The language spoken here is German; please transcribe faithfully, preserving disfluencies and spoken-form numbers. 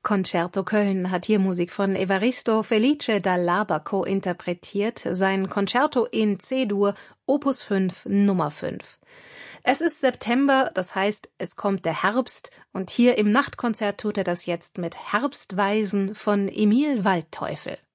Concerto Köln hat hier Musik von Evaristo Felice Dal Labaco interpretiert, sein Concerto in C-Dur, Opus fünf, Nummer fünf. Es ist September, das heißt, es kommt der Herbst, und hier im Nachtkonzert tut er das jetzt mit Herbstweisen von Emil Waldteufel.